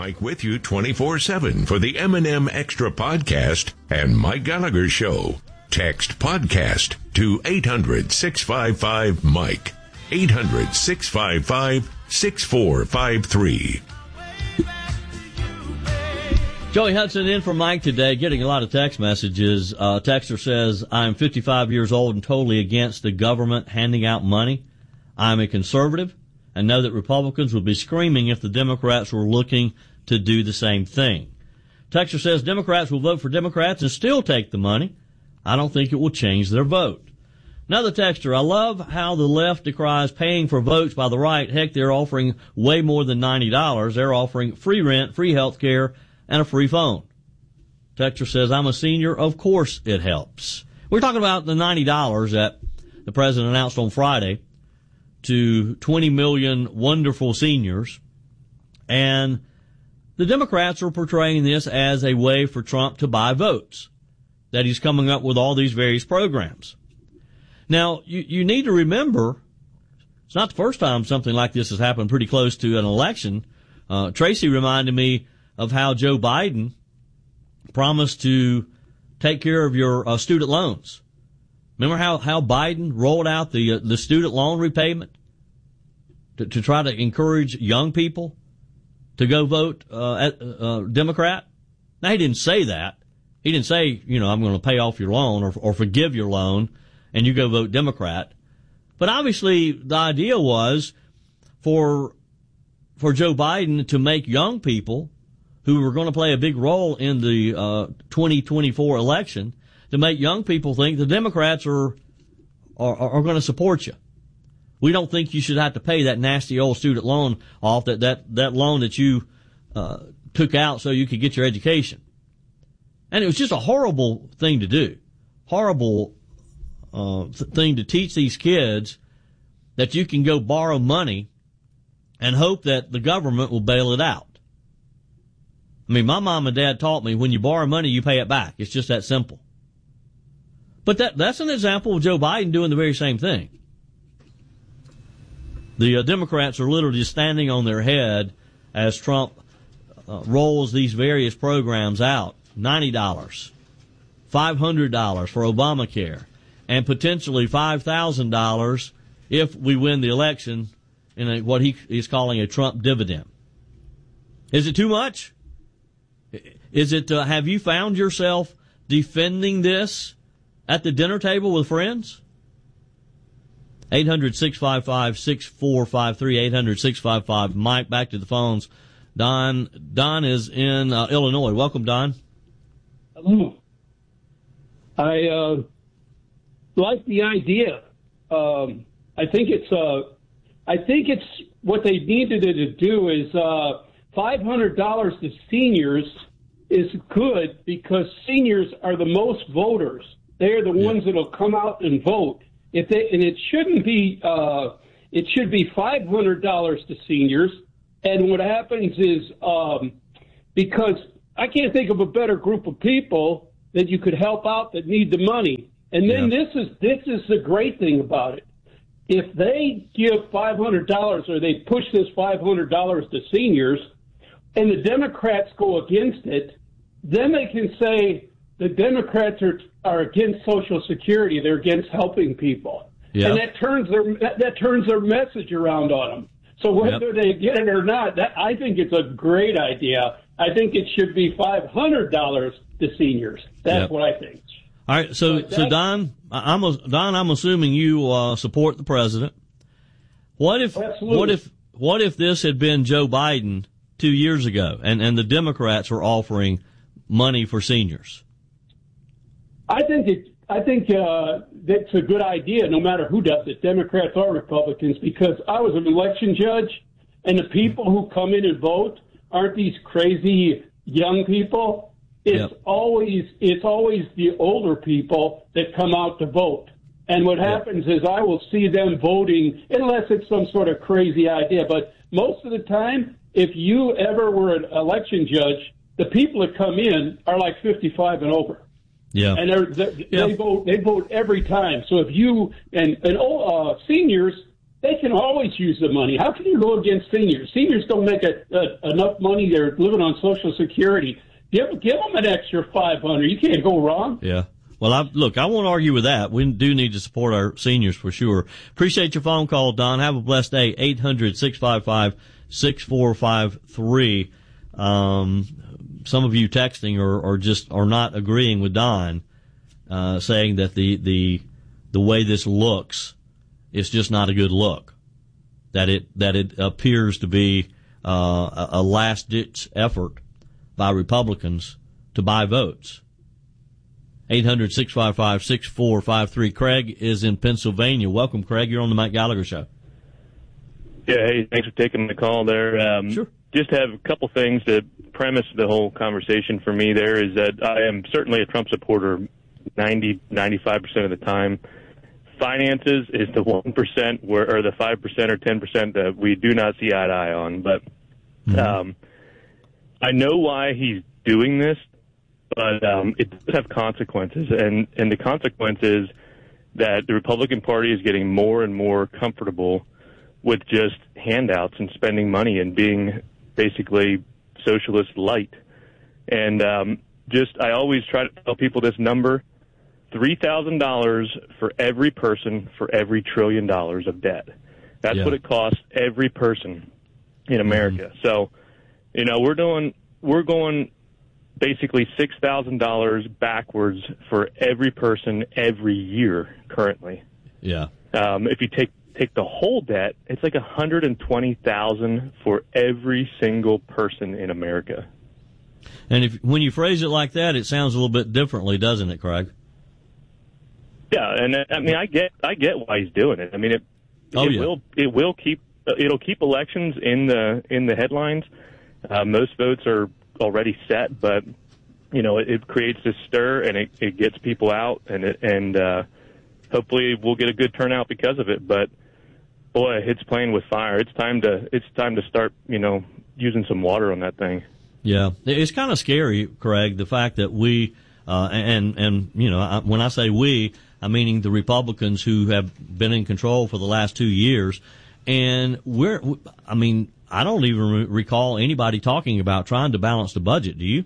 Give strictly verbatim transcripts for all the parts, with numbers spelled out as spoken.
Mike with you twenty-four seven for the M and M Extra Podcast and Mike Gallagher Show. Text podcast to eight hundred, six five five, Mike. eight hundred, six five five, six four five three. Joey Hudson in for Mike today, getting a lot of text messages. Uh, texter says, I'm fifty-five years old and totally against the government handing out money. I'm a conservative and know that Republicans would be screaming if the Democrats were looking to do the same thing. Texter says Democrats will vote for Democrats and still take the money. I don't think it will change their vote. Another texter, I love how the left decries paying for votes by the right. Heck, they're offering way more than ninety dollars. They're offering free rent, free health care, and a free phone. Texter says, I'm a senior. Of course it helps. We're talking about the ninety dollars that the president announced on Friday to twenty million wonderful seniors. And the Democrats are portraying this as a way for Trump to buy votes, that he's coming up with all these various programs. Now, you, you need to remember, it's not the first time something like this has happened pretty close to an election. Uh, Tracy reminded me of how Joe Biden promised to take care of your uh, student loans. Remember how, how Biden rolled out the uh, the student loan repayment to, to try to encourage young people to go vote uh, at, uh, Democrat? Now, he didn't say that. He didn't say, you know, I'm going to pay off your loan or, or forgive your loan and you go vote Democrat. But obviously the idea was for for Joe Biden to make young people who were going to play a big role in the uh, twenty twenty-four election, to make young people think the Democrats are, are, are going to support you. We don't think you should have to pay that nasty old student loan off, that, that, that loan that you uh, took out so you could get your education. And it was just a horrible thing to do. Horrible uh, th- thing to teach these kids that you can go borrow money and hope that the government will bail it out. I mean, my mom and dad taught me when you borrow money, you pay it back. It's just that simple. But that that's an example of Joe Biden doing the very same thing. The uh, Democrats are literally standing on their head as Trump uh, rolls these various programs out. ninety dollars, five hundred dollars for Obamacare, and potentially five thousand dollars if we win the election in a, what he is calling a Trump dividend. Is it too much? Is it, uh, have you found yourself defending this at the dinner table with friends? eight hundred, six five five, six four five three, eight hundred, six five five, Mike. Back to the phones. Don, Don is in uh, Illinois. Welcome, Don. Hello. I uh, like the idea. Um, I think it's uh, I think it's what they needed to do is uh, five hundred dollars to seniors is good because seniors are the most voters. They are the yeah. ones that will come out and vote. If they and it shouldn't be uh, it should be five hundred dollars to seniors. And what happens is um, because I can't think of a better group of people that you could help out that need the money. And then yeah. this is this is the great thing about it. If they give five hundred dollars or they push this five hundred dollars to seniors and the Democrats go against it, then they can say the Democrats are are against Social Security. They're against helping people. Yeah. And that turns their that, that turns their message around on them. So whether yep. they get it or not, that, I think it's a great idea. I think it should be five hundred dollars to seniors. That's yep. what I think. All right, so so Don, I'm Don, I'm assuming you uh, support the president. What if Absolutely. what if what if this had been Joe Biden two years ago, and and the Democrats were offering money for seniors? I think it. I think uh, that's a good idea, no matter who does it, Democrats or Republicans, because I was an election judge, and the people who come in and vote aren't these crazy young people. It's yep. always it's always the older people that come out to vote. And what yep. happens is I will see them voting, unless it's some sort of crazy idea. But most of the time, if you ever were an election judge, the people that come in are like fifty-five and over. Yeah, and they're, they're, yeah. they vote. They vote every time. So if you and and uh, seniors, they can always use the money. How can you go against seniors? Seniors don't make a, a, enough money. They're living on Social Security. Give, give them an extra five hundred. You can't go wrong. Yeah. Well, I, look, I won't argue with that. We do need to support our seniors for sure. Appreciate your phone call, Don. Have a blessed day. eight hundred, six five five, six four five three. Um, some of you texting or, or just are not agreeing with Don, uh, saying that the, the, the way this looks, it's just not a good look. That it, that it appears to be, uh, a, a last ditch effort by Republicans to buy votes. eight hundred, six five five, six four five three. Craig is in Pennsylvania. Welcome, Craig. You're on the Mike Gallagher Show. Yeah, hey, thanks for taking the call there. Um, sure. Just have a couple things to premise the whole conversation for me there is that I am certainly a Trump supporter ninety, ninety-five percent of the time. Finances is the one percent where, or the five percent or ten percent that we do not see eye to eye on. But mm-hmm. um, I know why he's doing this, but um, it does have consequences. And, and the consequence is that the Republican Party is getting more and more comfortable with just handouts and spending money and being basically socialist light. And um, just I always try to tell people this number, three thousand dollars for every person for every trillion dollars of debt. That's yeah. what it costs every person in America. Mm-hmm. So, you know, we're doing, we're going basically six thousand dollars backwards for every person every year currently. Yeah. Um, if you take take the whole debt, it's like one hundred twenty thousand dollars for every single person in America. And if when you phrase it like that, it sounds a little bit differently, doesn't it, Craig? Yeah, and I mean, I get I get why he's doing it. I mean, it, oh, it yeah. will it will keep it'll keep elections in the in the headlines. Uh, most votes are already set, but you know, it, it creates this stir and it, it gets people out, and it, and uh, hopefully we'll get a good turnout because of it. But boy, it's playing with fire. It's time to it's time to start, you know, using some water on that thing. Yeah, it's kind of scary, Craig, the fact that we uh, and and you know, when I say we, I'm meaning the Republicans who have been in control for the last two years, and we're I mean, I don't even recall anybody talking about trying to balance the budget. Do you?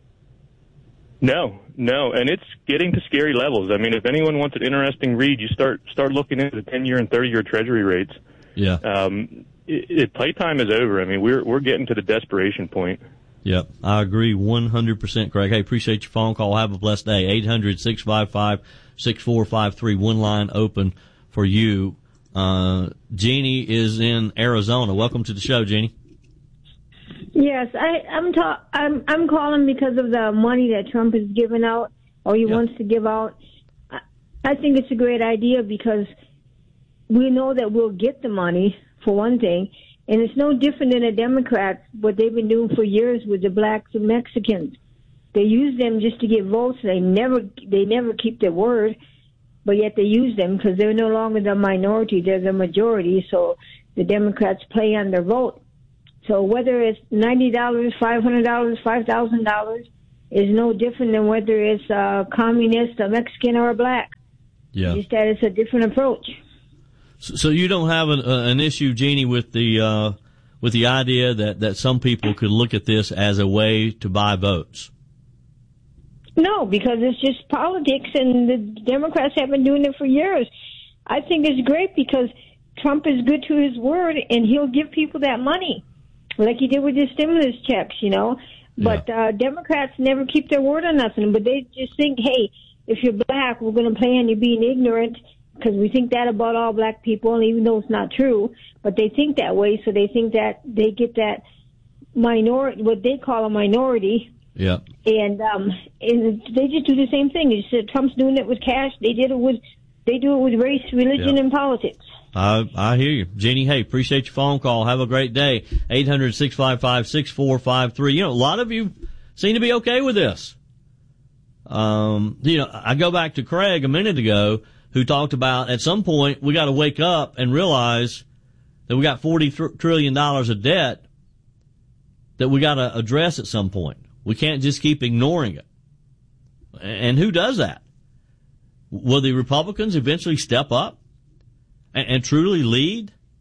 No, no, and it's getting to scary levels. I mean, if anyone wants an interesting read, you start start looking into the ten-year and thirty-year Treasury rates. Yeah. Um, it, it, playtime is over. I mean, we're we're getting to the desperation point. Yep, I agree one hundred percent, Craig. Hey, appreciate your phone call. Have a blessed day. eight hundred, six five five, six four five three. One line open for you. Uh, Jeannie is in Arizona. Welcome to the show, Jeannie. Yes, I, I'm, ta- I'm I'm calling because of the money that Trump is giving out, or he yeah. wants to give out. I, I think it's a great idea because we know that we'll get the money, for one thing, and it's no different than the Democrats, what they've been doing for years with the blacks and Mexicans. They use them just to get votes. They never they never keep their word, but yet they use them because they're no longer the minority, they're the majority, so the Democrats play on their vote. So whether it's ninety dollars, five hundred dollars, five thousand dollars is no different than whether it's a communist, a Mexican, or a black. Yeah. Just that it's a different approach. So, so you don't have an, uh, an issue, Jeannie, with the uh, with the idea that, that some people could look at this as a way to buy votes? No, because it's just politics, and the Democrats have been doing it for years. I think it's great because Trump is good to his word, and he'll give people that money, like he did with his stimulus checks, you know. But yeah. uh, Democrats never keep their word on nothing. But they just think, hey, if you're black, we're going to play on you being ignorant because we think that about all black people, and even though it's not true. But they think that way, so they think that they get that minority, what they call a minority. Yeah. And um, and they just do the same thing. You said Trump's doing it with cash. They did it with, they do it with race, religion, yeah. and politics. I I hear you. Jeannie, hey, appreciate your phone call. Have a great day. eight hundred, six five five, six four five three. You know, a lot of you seem to be okay with this. Um, you know, I go back to Craig a minute ago who talked about at some point we got to wake up and realize that we got forty trillion dollars of debt that we got to address at some point. We can't just keep ignoring it. And who does that? Will the Republicans eventually step up and, and truly lead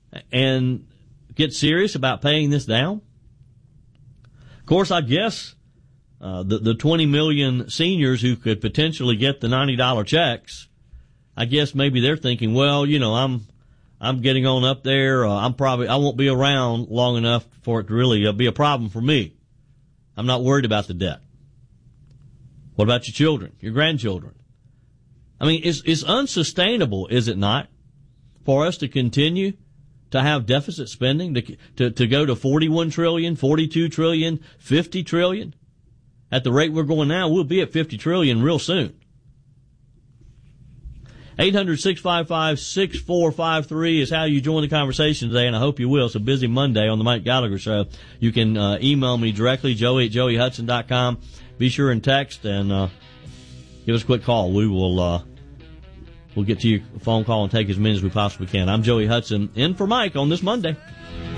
and get serious about paying this down? Of course, I guess uh, the, the twenty million seniors who could potentially get the ninety dollars checks, I guess maybe they're thinking, well, you know, I'm I'm getting on up there. Uh, I'm probably I won't be around long enough for it to really uh, be a problem for me. I'm not worried about the debt. What about your children, your grandchildren? I mean, it's, it's unsustainable, is it not, for us to continue to have deficit spending, to, to, to go to forty-one trillion, forty-two trillion, fifty trillion? At the rate we're going now, we'll be at fifty trillion real soon. eight hundred, six five five, six four five three is how you join the conversation today, and I hope you will. It's a busy Monday on the Mike Gallagher Show. You can uh, email me directly, joey at joey hudson dot com. Be sure and text and uh, give us a quick call. We will uh, we'll get to your phone call and take as many as we possibly can. I'm Joey Hudson, in for Mike on this Monday.